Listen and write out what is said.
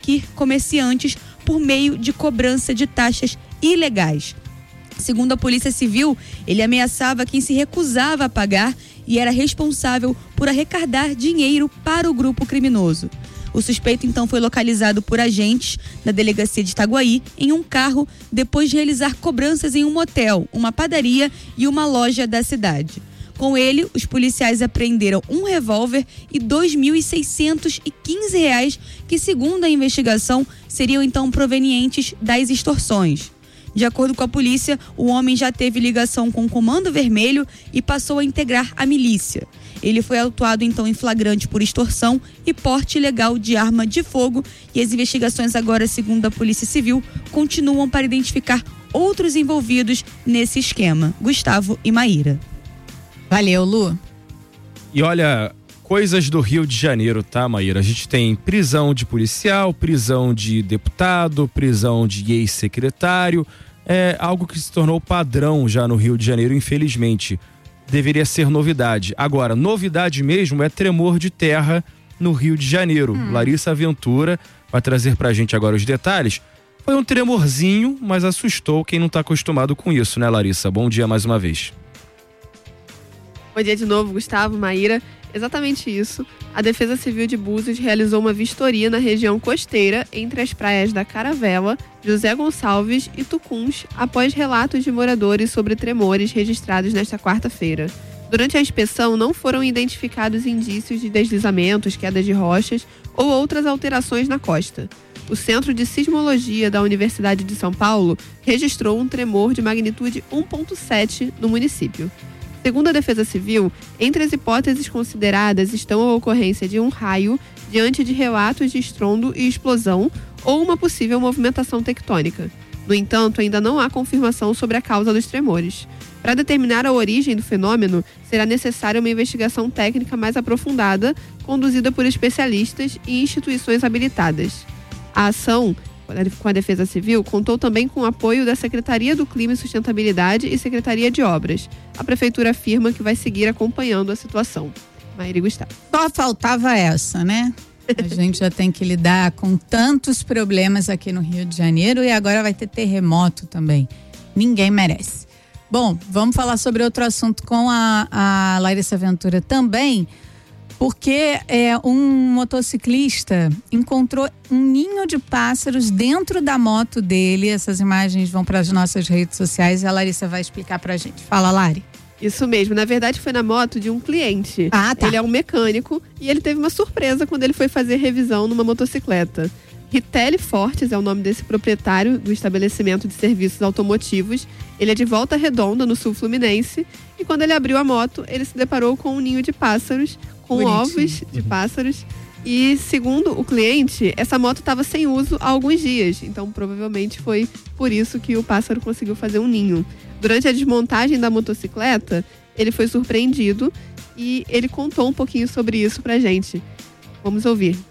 extorquir comerciantes por meio de cobrança de taxas ilegais. Segundo a Polícia Civil, ele ameaçava quem se recusava a pagar e era responsável por arrecadar dinheiro para o grupo criminoso. O suspeito então foi localizado por agentes da delegacia de Itaguaí em um carro depois de realizar cobranças em um motel, uma padaria e uma loja da cidade. Com ele, os policiais apreenderam um revólver e R$ 2.615, que, segundo a investigação, seriam então provenientes das extorsões. De acordo com a polícia, o homem já teve ligação com o Comando Vermelho e passou a integrar a milícia. Ele foi autuado então em flagrante por extorsão e porte ilegal de arma de fogo, e as investigações agora, segundo a Polícia Civil, continuam para identificar outros envolvidos nesse esquema. Gustavo e Maíra. Valeu, Lu. E olha, coisas do Rio de Janeiro, tá, Maíra? A gente tem prisão de policial, prisão de deputado, prisão de ex-secretário. É algo que se tornou padrão já no Rio de Janeiro, infelizmente. Deveria ser novidade. Agora, novidade mesmo é tremor de terra no Rio de Janeiro. Larissa Ventura vai trazer pra gente agora os detalhes. Foi um tremorzinho, mas assustou quem não tá acostumado com isso, né, Larissa? Bom dia mais uma vez. Bom dia de novo, Gustavo, Maíra. Exatamente isso. A Defesa Civil de Búzios realizou uma vistoria na região costeira entre as praias da Caravela, José Gonçalves e Tucuns, após relatos de moradores sobre tremores registrados nesta quarta-feira. Durante a inspeção, não foram identificados indícios de deslizamentos, quedas de rochas ou outras alterações na costa. O Centro de Sismologia da Universidade de São Paulo registrou um tremor de magnitude 1,7 no município. Segundo a Defesa Civil, entre as hipóteses consideradas estão a ocorrência de um raio diante de relatos de estrondo e explosão ou uma possível movimentação tectônica. No entanto, ainda não há confirmação sobre a causa dos tremores. Para determinar a origem do fenômeno, será necessária uma investigação técnica mais aprofundada, conduzida por especialistas e instituições habilitadas. A ação com a Defesa Civil contou também com o apoio da Secretaria do Clima e Sustentabilidade e Secretaria de Obras. A Prefeitura afirma que vai seguir acompanhando a situação. Maíra e Gustavo. Só faltava essa, né? A gente já tem que lidar com tantos problemas aqui no Rio de Janeiro e agora vai ter terremoto também. Ninguém merece. Bom, vamos falar sobre outro assunto com a Larissa Ventura também, porque um motociclista encontrou um ninho de pássaros dentro da moto dele. Essas imagens vão para as nossas redes sociais e a Larissa vai explicar pra gente. Fala, Lari. Isso mesmo, na verdade foi na moto de um cliente. Ah, tá. Ele é um mecânico e ele teve uma surpresa quando ele foi fazer revisão numa motocicleta. Ritelli Fortes é o nome desse proprietário do estabelecimento de serviços automotivos. Ele é de Volta Redonda, no sul fluminense, e quando ele abriu a moto, ele se deparou com um ninho de pássaros, com Bonitinho. ovos de pássaros. E segundo o cliente, essa moto estava sem uso há alguns dias, então provavelmente foi por isso que o pássaro conseguiu fazer um ninho. Durante a desmontagem da motocicleta, ele foi surpreendido e ele contou um pouquinho sobre isso pra gente. Vamos ouvir.